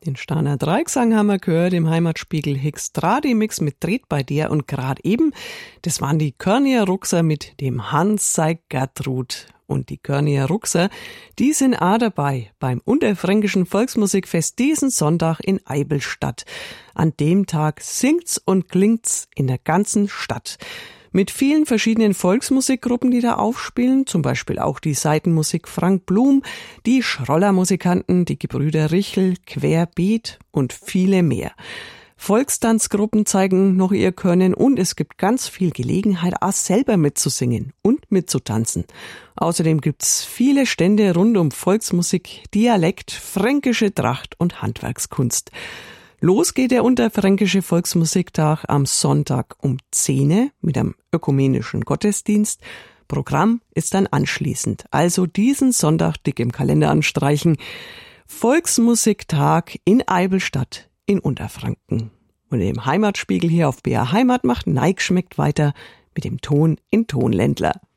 Den Stahner Dreigesang haben wir gehört im Heimatspiegel Hixtradi-Mix mit Dreht bei dir und grad eben, das waren die Körnier Ruxer mit dem Hans sei Gertrud. Und die Körnier Ruxer, die sind auch dabei beim Unterfränkischen Volksmusikfest diesen Sonntag in Eibelstadt. An dem Tag singt's und klingt's in der ganzen Stadt. Mit vielen verschiedenen Volksmusikgruppen, die da aufspielen, zum Beispiel auch die Saitenmusik Frank Blum, die Schrollermusikanten, die Gebrüder Richel, Querbeet und viele mehr. Volkstanzgruppen zeigen noch ihr Können und es gibt ganz viel Gelegenheit, auch selber mitzusingen und mitzutanzen. Außerdem gibt's viele Stände rund um Volksmusik, Dialekt, fränkische Tracht und Handwerkskunst. Los geht der Unterfränkische Volksmusiktag am Sonntag um 10 Uhr mit einem ökumenischen Gottesdienst. Programm ist dann anschließend, also diesen Sonntag dick im Kalender anstreichen. Volksmusiktag in Eibelstadt in Unterfranken. Und im Heimatspiegel hier auf BR Heimat macht Neig schmeckt weiter mit dem Ton in Tonländler.